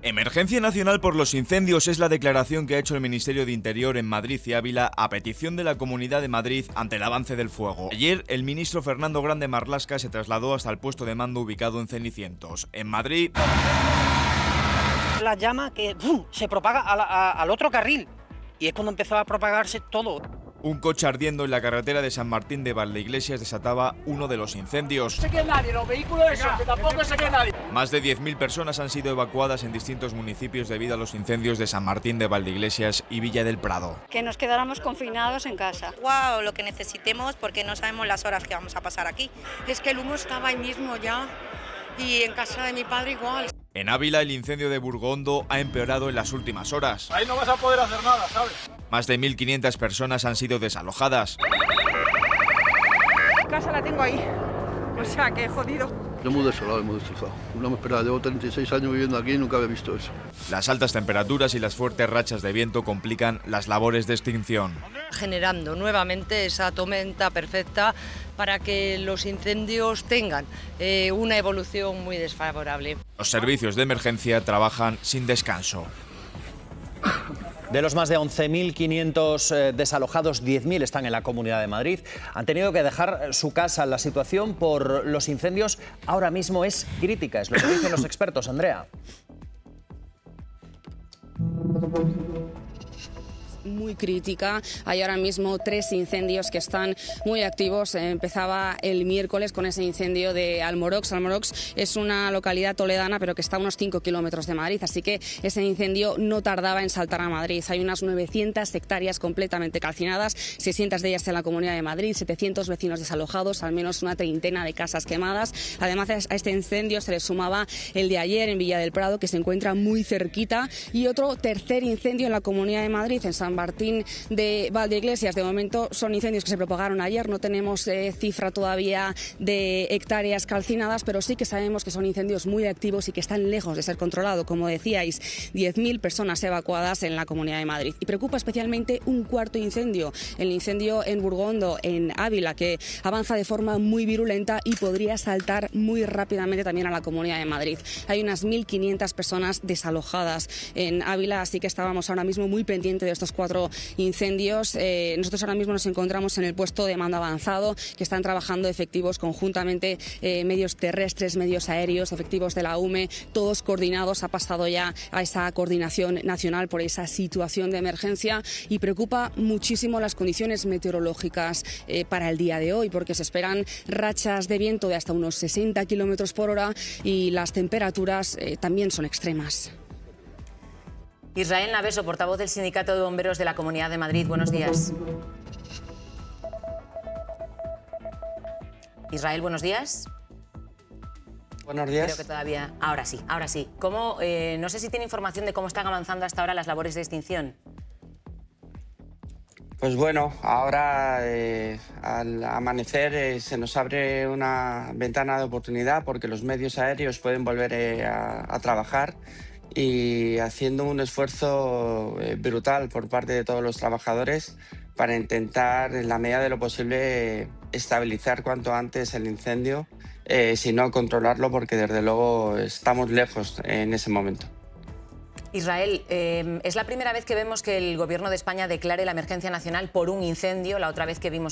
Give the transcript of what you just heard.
Emergencia nacional por los incendios es la declaración que ha hecho el Ministerio de Interior en Madrid y Ávila a petición de la Comunidad de Madrid ante el avance del fuego. Ayer, el ministro Fernando Grande Marlaska se trasladó hasta el puesto de mando ubicado en Cenicientos. En Madrid, la llama que se propaga al otro carril y es cuando empezó a propagarse todo. Un coche ardiendo en la carretera de San Martín de Valdeiglesias desataba uno de los incendios. No se quede nadie, los vehículos esos, que tampoco se quede nadie. Más de 10.000 personas han sido evacuadas en distintos municipios debido a los incendios de San Martín de Valdeiglesias y Villa del Prado. Que nos quedáramos confinados en casa. Wow, lo que necesitemos porque no sabemos las horas que vamos a pasar aquí. Es que el humo estaba ahí mismo ya y en casa de mi padre igual. En Ávila, el incendio de Burgondo ha empeorado en las últimas horas. Ahí no vas a poder hacer nada, ¿sabes? Más de 1.500 personas han sido desalojadas. Mi casa la tengo ahí, o sea que jodido. Yo muy desolado y muy destrozado. No me esperaba, llevo 36 años viviendo aquí y nunca había visto eso. Las altas temperaturas y las fuertes rachas de viento complican las labores de extinción. Generando nuevamente esa tormenta perfecta para que los incendios tengan una evolución muy desfavorable. Los servicios de emergencia trabajan sin descanso. De los más de 11.500 desalojados, 10.000 están en la Comunidad de Madrid. Han tenido que dejar su casa. La situación por los incendios ahora mismo es crítica, es lo que dicen los expertos. Andrea. Muy crítica. Hay ahora mismo 3 incendios que están muy activos. Empezaba el miércoles con ese incendio de Almorox. Almorox es una localidad toledana, pero que está a unos 5 kilómetros de Madrid, así que ese incendio no tardaba en saltar a Madrid. Hay unas 900 hectáreas completamente calcinadas, 600 de ellas en la Comunidad de Madrid, 700 vecinos desalojados, al menos una treintena de casas quemadas. Además, a este incendio se le sumaba el de ayer en Villa del Prado, que se encuentra muy cerquita, y otro tercer incendio en la Comunidad de Madrid, en San Martín de Valdeiglesias. De momento son incendios que se propagaron ayer, no tenemos cifra todavía de hectáreas calcinadas, pero sí que sabemos que son incendios muy activos y que están lejos de ser controlados. Como decíais, 10.000 personas evacuadas en la Comunidad de Madrid. Y preocupa especialmente un cuarto incendio, el incendio en Burgondo, en Ávila, que avanza de forma muy virulenta y podría saltar muy rápidamente también a la Comunidad de Madrid. Hay unas 1.500 personas desalojadas en Ávila, así que estábamos ahora mismo muy pendientes de estos 4 incendios. Nosotros ahora mismo nos encontramos en el puesto de mando avanzado, que están trabajando efectivos conjuntamente, medios terrestres, medios aéreos, efectivos de la UME, todos coordinados. Ha pasado ya a esa coordinación nacional por esa situación de emergencia, y preocupa muchísimo las condiciones meteorológicas para el día de hoy, porque se esperan rachas de viento de hasta unos 60 kilómetros por hora y las temperaturas también son extremas. Israel Naveso, portavoz del Sindicato de Bomberos de la Comunidad de Madrid. Buenos días. Israel, buenos días. Buenos días. Creo que todavía... Ahora sí, ahora sí. ¿Cómo, no sé si tiene información de cómo están avanzando hasta ahora las labores de extinción? Pues bueno, ahora al amanecer se nos abre una ventana de oportunidad porque los medios aéreos pueden volver a trabajar, y haciendo un esfuerzo brutal por parte de todos los trabajadores para intentar, en la medida de lo posible, estabilizar cuanto antes el incendio, si no controlarlo, porque desde luego estamos lejos en ese momento. Israel, es la primera vez que vemos que el Gobierno de España declare la emergencia nacional por un incendio. La otra vez que vimos